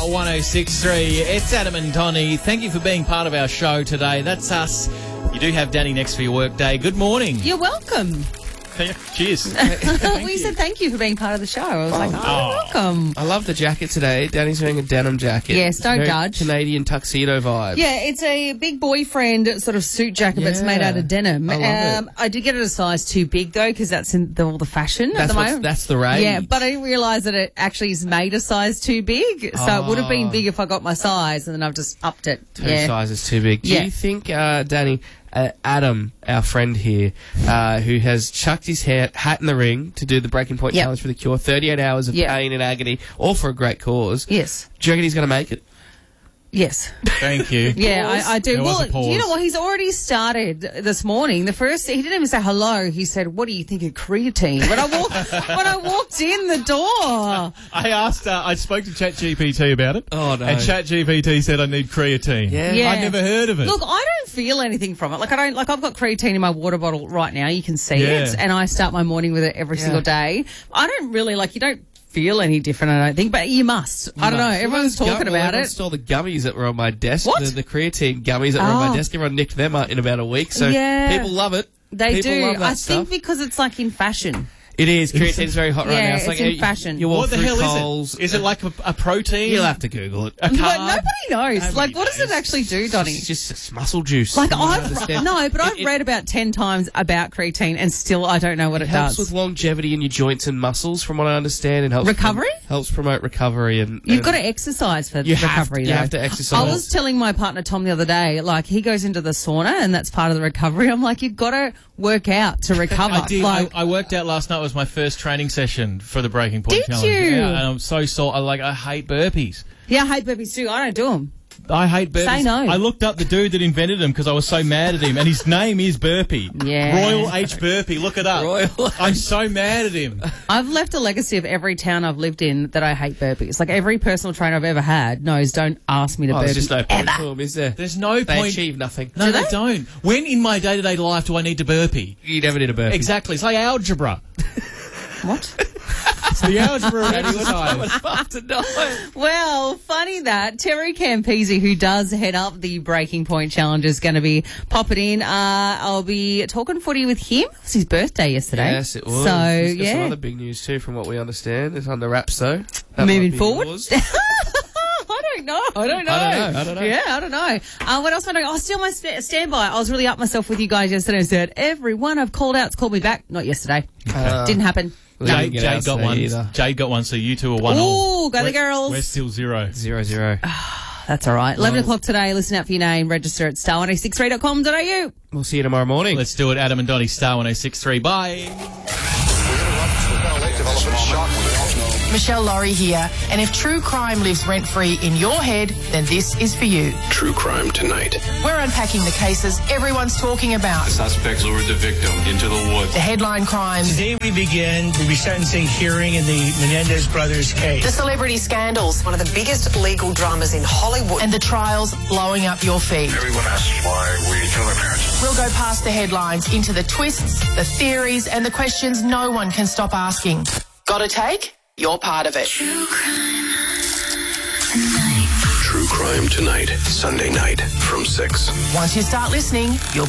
106.3. It's Adam and Donny. Thank you for being part of our show today. That's us. You do have Danny next for your work day. Good morning. You're welcome. Cheers. We said thank you for being part of the show. I was you're welcome. I love the jacket today. Danny's wearing a denim jacket. Yes, don't Very judge. Canadian tuxedo vibe. Yeah, it's a big boyfriend sort of suit jacket, but it's made out of denim. I love it. I did get it a size too big, though, because that's in all the fashion at the moment. That's the rage. Yeah, but I didn't realise that it actually is made a size too big. So it would have been big if I got my size, and then I've just upped it. Two sizes too big. Do you think, Danny, Adam, our friend here, who has chucked his hat in the ring to do the Breaking Point Challenge for the Cure, 38 hours of pain and agony, all for a great cause. Yes. Do you reckon he's going to make it? Yes. Thank you. Yeah, I do. There was a pause. You know what? He's already started this morning. He didn't even say hello. He said, "What do you think of creatine?" When I walked in the door, I asked. I spoke to ChatGPT about it. Oh no! And ChatGPT said I need creatine. Yeah. I'd never heard of it. Look, I don't feel anything from it. I've got creatine in my water bottle right now. You can see it, and I start my morning with it every single day. I don't really you don't feel any different, I don't think, but you must. I don't know. Everyone's talking about it. Stole the gummies that were on my desk. What? The creatine gummies that were on my desk. Everyone nicked them out in about a week. So people love it. They people do. Love that I stuff. think because it's in fashion. It is. Creatine's very hot right now. It's in fashion. You walk what the through hell Coles. is it? Is it like a protein? You'll have to Google it. But nobody knows. Nobody What does it actually do, Donny? It's just muscle juice. But I've read about 10 times about creatine, and still I don't know what it helps does. with longevity in your joints and muscles, from what I understand, and helps recovery. Helps promote recovery, and You've got to exercise for recovery. You have to exercise. I was telling my partner Tom the other day, he goes into the sauna, and that's part of the recovery. I'm like, you've got to work out to recover. I did. I worked out last night. It was my first training session for the Breaking Point Challenge. Did you? Yeah, and I'm so sore. I hate burpees. Yeah, I hate burpees too. I don't do them. I hate burpees. Say no. I looked up the dude that invented them because I was so mad at him, and his name is Burpee. Yeah. Royal H. Burpee. Look it up. I'm so mad at him. I've left a legacy of every town I've lived in that I hate burpees. Every personal trainer I've ever had knows don't ask me to burpee. There's just no point ever. to them, is there? There's no They point. achieve nothing. No, they don't. When in my day-to-day life do I need to burpee? You never need a burpee. Exactly. It's like algebra. What? It's the algebra exercise. Well, funny that Terry Campese, who does head up the Breaking Point Challenge, is going to be popping in. I'll be talking footy with him. It was his birthday yesterday. Yes, it was. So, He's got some other big news too, from what we understand. It's under wraps, though. Moving forward. I don't know. Yeah, I don't know. What else am I doing? Still my standby. I was really up myself with you guys yesterday and said, everyone I've called out's called me back. Not yesterday. Didn't happen. Jade got one. Jade got one, so you two are 1-1. Ooh, go the girls. We're still 0. 0-0. That's all right. 11 o'clock today. Listen out for your name. Register at star1063.com.au. We'll see you tomorrow morning. Let's do it. Adam and Donny, Star 106.3. Bye. Michelle Laurie here, and if true crime lives rent-free in your head, then this is for you. True Crime Tonight. We're unpacking the cases everyone's talking about. Suspects lured the victim into the woods. The headline crimes. Today we begin the resentencing hearing in the Menendez brothers case. The celebrity scandals. One of the biggest legal dramas in Hollywood. And the trials blowing up your feed. Everyone asks why we kill our parents. We'll go past the headlines into the twists, the theories, and the questions no one can stop asking. Gotta take? You're part of it. True Crime Tonight. Sunday night from 6. Once you start listening, you'll